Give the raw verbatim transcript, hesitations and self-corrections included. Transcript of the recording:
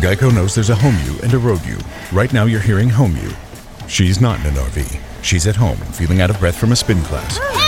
Geico knows there's a home you and a road you. Right now you're hearing home you. She's not in an R V. She's at home, feeling out of breath from a spin class.